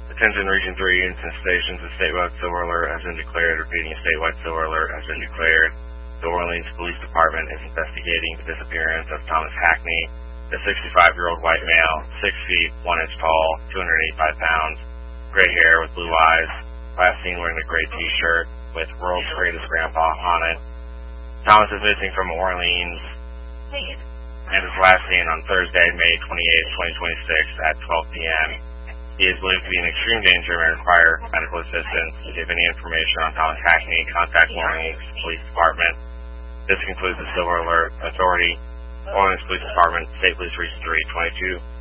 Attention Region 3 units and stations, a statewide silver alert has been declared. Repeating, a statewide silver alert has been declared. The Orleans Police Department is investigating the disappearance of Thomas Hackney, the 65-year-old white male, 6 feet, 1 inch tall, 285 pounds, gray hair with blue eyes, last seen wearing a gray t-shirt with World's Greatest Grandpa on it. Thomas is missing from Orleans and is last seen on Thursday, May 28, 2026 at 12 p.m. He is believed to be in extreme danger and require medical assistance. If you have any information on Thomas Hackney, contact Orleans Police Department. This concludes the Silver Alert Authority, Orleans Police Department, State Police Region 3, 22